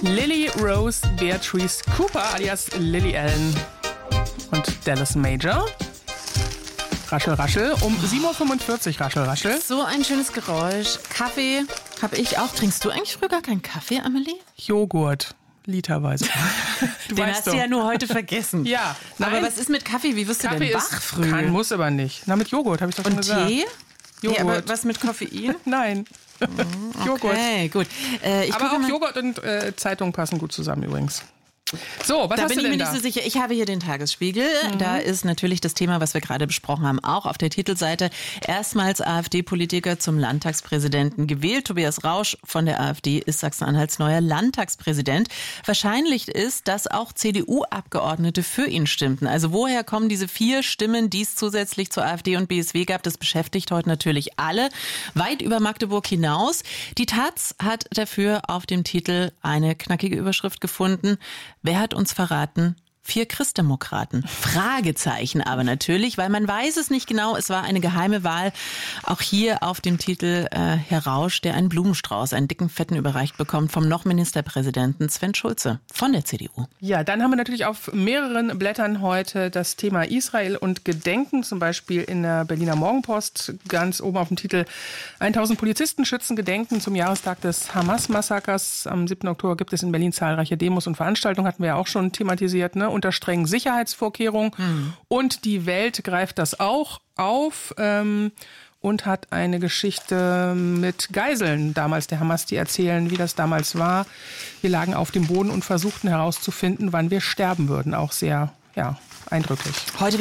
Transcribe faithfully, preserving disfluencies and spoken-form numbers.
Lily Rose Beatrice Cooper alias Lily Allen und Dallas Major. Raschel, raschel. Um sieben Uhr fünfundvierzig, raschel, raschel. So ein schönes Geräusch. Kaffee habe ich auch. Trinkst du eigentlich früher gar keinen Kaffee, Amelie? Joghurt. Literweise. Du Den hast doch. du ja nur heute vergessen. Ja. Nein. Aber was ist mit Kaffee? Wie wirst du Kaffee denn wach ist, früh? Kann, muss aber nicht. Na, mit Joghurt, habe ich doch schon Und gesagt. Tee? Joghurt. Nee, aber was mit Koffein? Nein. Mm, Joghurt. Okay, gut. Äh, ich aber auch mal. Joghurt und äh, Zeitung passen gut zusammen übrigens. So, was da hast bin du ich denn mir da? nicht so sicher. Ich habe hier den Tagesspiegel. Mhm. Da ist natürlich das Thema, was wir gerade besprochen haben, auch auf der Titelseite. Erstmals AfD-Politiker zum Landtagspräsidenten gewählt. Tobias Rausch von der AfD ist Sachsen-Anhalts neuer Landtagspräsident. Wahrscheinlich ist, dass auch C D U-Abgeordnete für ihn stimmten. Also woher kommen diese vier Stimmen, die es zusätzlich zur AfD und B S W gab? Das beschäftigt heute natürlich alle. Weit über Magdeburg hinaus. Die Taz hat dafür auf dem Titel eine knackige Überschrift gefunden. Wer hat uns verraten? Vier Christdemokraten. Fragezeichen aber natürlich, weil man weiß es nicht genau. Es war eine geheime Wahl. Auch hier auf dem Titel äh, Herr Rausch, der einen Blumenstrauß, einen dicken Fetten überreicht bekommt vom noch Ministerpräsidenten Sven Schulze von der C D U. Ja, dann haben wir natürlich auf mehreren Blättern heute das Thema Israel und Gedenken. Zum Beispiel in der Berliner Morgenpost ganz oben auf dem Titel tausend Polizisten schützen Gedenken zum Jahrestag des Hamas-Massakers. Am siebten Oktober gibt es in Berlin zahlreiche Demos und Veranstaltungen. Hatten wir ja auch schon thematisiert, ne? Unter strengen Sicherheitsvorkehrungen. Mhm. Und die Welt greift das auch auf ähm, und hat eine Geschichte mit Geiseln damals der Hamas, die erzählen, wie das damals war. Wir lagen auf dem Boden und versuchten herauszufinden, wann wir sterben würden. Auch sehr ja, eindrücklich. Heute